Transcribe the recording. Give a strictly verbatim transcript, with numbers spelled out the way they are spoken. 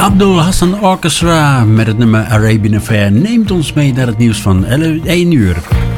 Abdul Hassan Orchestra met het nummer Arabian Affair neemt ons mee naar het nieuws van één uur.